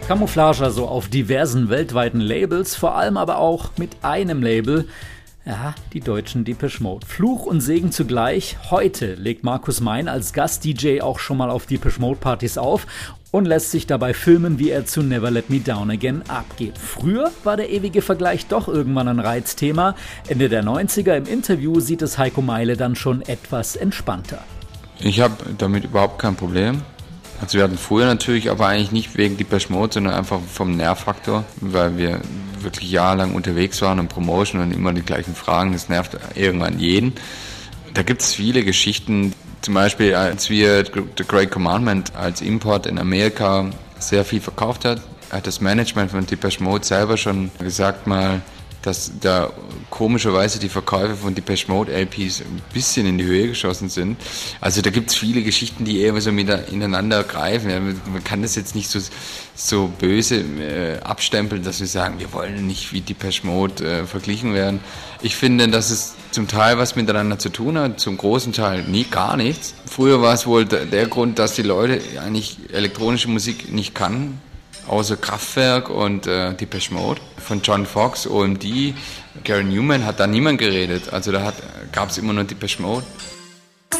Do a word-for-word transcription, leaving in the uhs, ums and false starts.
Camouflage also auf diversen weltweiten Labels, vor allem aber auch mit einem Label. Ja, die deutschen Depeche Mode. Fluch und Segen zugleich. Heute legt Markus Mein als Gast-D J auch schon mal auf Depeche Mode Partys auf und lässt sich dabei filmen, wie er zu Never Let Me Down Again abgeht. Früher war der ewige Vergleich doch irgendwann ein Reizthema. Ende der neunziger im Interview sieht es Heiko Meile dann schon etwas entspannter. Ich habe damit überhaupt kein Problem. Also wir hatten früher natürlich, aber eigentlich nicht wegen Depeche Mode, sondern einfach vom Nervfaktor, weil wir wirklich jahrelang unterwegs waren und Promotion und immer die gleichen Fragen, das nervt irgendwann jeden. Da gibt es viele Geschichten, zum Beispiel als wir The Great Commandment als Import in Amerika sehr viel verkauft hat, hat das Management von Depeche Mode selber schon gesagt mal, dass da komischerweise die Verkäufe von Depeche Mode L Ps ein bisschen in die Höhe geschossen sind. Also da gibt es viele Geschichten, die eher so miteinander ineinander greifen. Ja, man kann das jetzt nicht so, so böse äh, abstempeln, dass wir sagen, wir wollen nicht wie Depeche Mode äh, verglichen werden. Ich finde, dass es zum Teil was miteinander zu tun hat, zum großen Teil nie gar nichts. Früher war es wohl der, der Grund, dass die Leute eigentlich elektronische Musik nicht kannten, außer Kraftwerk und äh, Depeche Mode. Von John Fox, O M D, Gary Newman hat da niemand geredet. Also da gab es immer nur Depeche Mode.